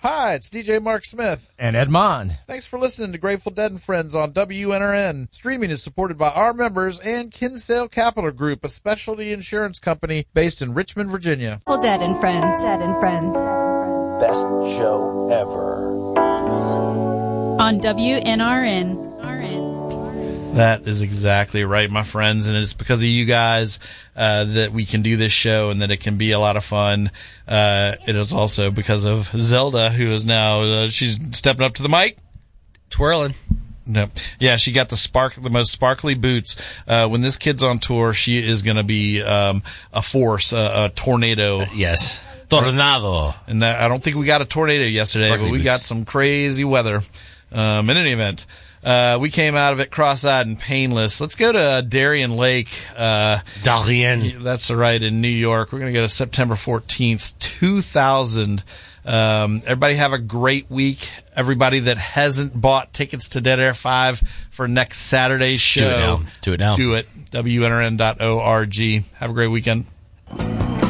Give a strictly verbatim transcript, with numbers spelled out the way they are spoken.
Hi, it's D J Mark Smith. And Ed Mond. Thanks for listening to Grateful Dead and Friends on W N R N. Streaming is supported by our members and Kinsale Capital Group, a specialty insurance company based in Richmond, Virginia. Grateful Dead and Friends. Dead and Friends. Best show ever. On W N R N. That is exactly right, my friends, and it's because of you guys uh, that we can do this show and that it can be a lot of fun. Uh, it is also because of Zelda, who is now uh, she's stepping up to the mic, twirling. No, yeah, she got the spark, the most sparkly boots. Uh, when this kid's on tour, she is going to be um, a force, a, a tornado. Uh, yes, tornado. And uh, I don't think we got a tornado yesterday, sparkly but we boots. Got some crazy weather. Um, in any event. Uh, we came out of it cross-eyed and painless. Let's go to Darien Lake. Uh, Darien. That's right, in New York. We're going to go to September fourteenth, two thousand. Um, everybody have a great week. Everybody that hasn't bought tickets to Dead Air five for next Saturday's show. Do it now. Do it now. Do it. W N R N dot org. Have a great weekend.